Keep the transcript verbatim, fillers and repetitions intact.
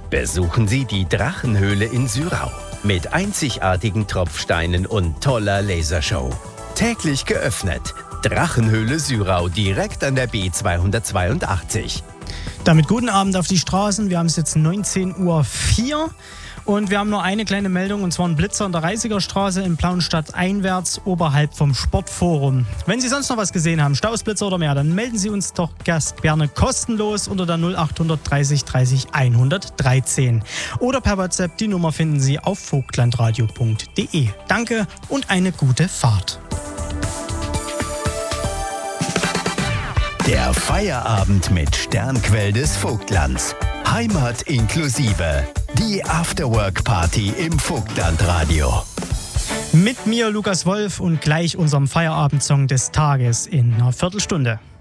Besuchen Sie die Drachenhöhle in Syrau mit einzigartigen Tropfsteinen und toller Lasershow. Täglich geöffnet. Drachenhöhle Syrau direkt an der B zweihundertzweiundachtzig. Damit guten Abend auf die Straßen. Wir haben es jetzt neunzehn Uhr vier und wir haben nur eine kleine Meldung, und zwar ein Blitzer in der Reisiger Straße in Plaunstadt einwärts oberhalb vom Sportforum. Wenn Sie sonst noch was gesehen haben, Stausblitzer oder mehr, dann melden Sie uns doch gerne kostenlos unter der null acht dreißig dreißig hundertdreizehn. Oder per WhatsApp, die Nummer finden Sie auf vogtlandradio punkt de. Danke und eine gute Fahrt. Der Feierabend mit Sternquell des Vogtlands. Heimat inklusive. Die Afterwork-Party im Vogtlandradio. Mit mir Lukas Wolf und gleich unserem Feierabendsong des Tages in einer Viertelstunde.